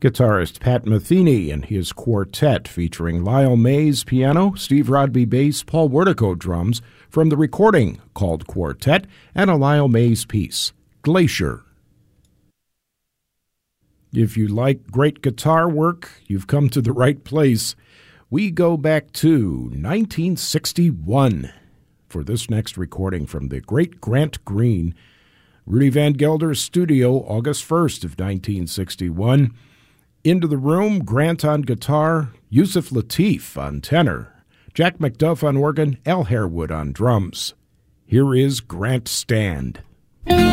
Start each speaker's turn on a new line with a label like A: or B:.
A: Guitarist Pat Metheny and his quartet featuring Lyle Mays piano, Steve Rodby bass, Paul Wertico drums from the recording called Quartet, and a Lyle Mays piece, Glacier. If you like great guitar work, you've come to the right place. We go back to 1961 for this next recording from the great Grant Green, Rudy Van Gelder's studio, August 1st of 1961. Into the Room, Grant on guitar, Yusef Lateef on tenor, Jack McDuff on organ, Al Harewood on drums. Here is Grant Stand.